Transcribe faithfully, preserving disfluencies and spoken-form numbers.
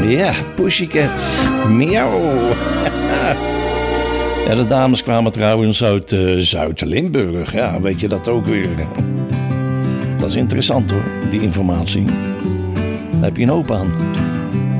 Ja, Pussycat. Miauw. Ja, de dames kwamen trouwens uit uh, Zuid-Limburg. Ja, weet je dat ook weer? Dat is interessant hoor, die informatie. Daar heb je een hoop aan.